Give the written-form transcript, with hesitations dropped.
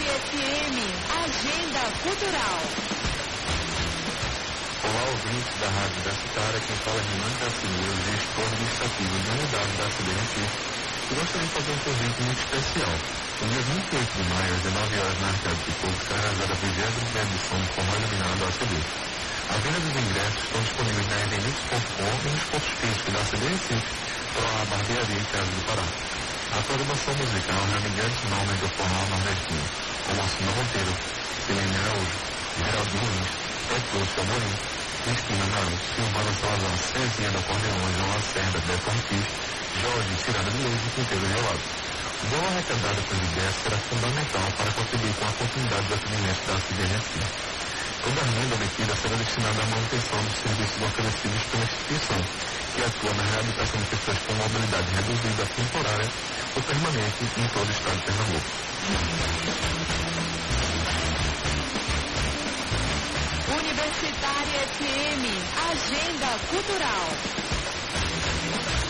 FM, Agenda Cultural. Olá, ouvintes da Rádio Universitária, quem fala é Renan Cassimiro, gestor administrativo de unidade da CBNC. Eu gostaria de fazer um convite muito especial. No dia 28 de maio, às 19 horas, na Arcade de Pouco, será realizada a 20ª edição do Forró Iluminado da ACB. A venda dos ingressos estão disponíveis na evenix.com e nos pontos físicos da CBNC, para a Barbearia e Casa do Pará. A programação musical reúne grandes nomes do forró nordestino, como Alcina Monteiro, Silene Araújo, Geraldo Nunes, Petruccio Amorim, Cristina Naru, Silvana Salazar, Cezinha do Acordeon, João Lacerda, Beto Ortiz, Jorge, Ciranda de Luz e Quinteiro Gelado. O valor arrecadado pelas ideias será fundamental para contribuir com a continuidade do atendimento da CBNC. Toda a renda obtida será destinada à manutenção dos serviços oferecidos pela instituição, que atua na reabilitação de pessoas com mobilidade reduzida, temporária ou permanente em todo o estado de Pernambuco. Universitária FM, Agenda Cultural.